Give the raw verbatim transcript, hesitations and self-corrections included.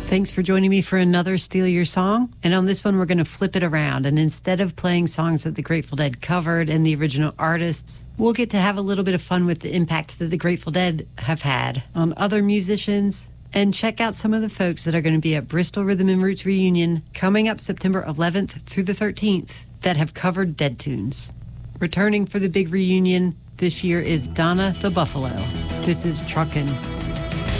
Thanks for joining me for another Steal Your Song. And on this one, we're going to flip it around. And instead of playing songs that the Grateful Dead covered and the original artists, we'll get to have a little bit of fun with the impact that the Grateful Dead have had on other musicians, and check out some of the folks that are going to be at Bristol Rhythm and Roots Reunion coming up September eleventh through the thirteenth that have covered Dead tunes. Returning for the big reunion this year is Donna the Buffalo. This is Truckin'.